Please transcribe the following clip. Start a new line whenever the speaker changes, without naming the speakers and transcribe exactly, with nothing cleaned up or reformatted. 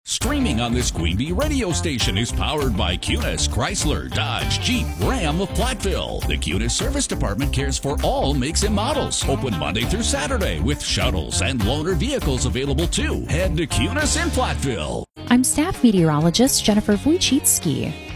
Streaming on this Queen Bee radio station is powered by Cunis, Chrysler, Dodge, Jeep, Ram of Platteville. The Cunis Service Department cares for all makes and models. Open Monday through Saturday with shuttles and loaner vehicles available too. Head to Cunis in Platteville.
I'm staff meteorologist Jennifer Wojcicki.